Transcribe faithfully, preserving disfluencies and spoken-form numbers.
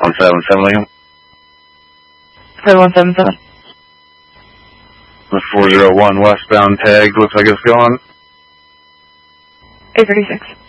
one seven seven Lincoln. Code one seven seven. The four zero one westbound tag looks like it's gone. eight thirty-six.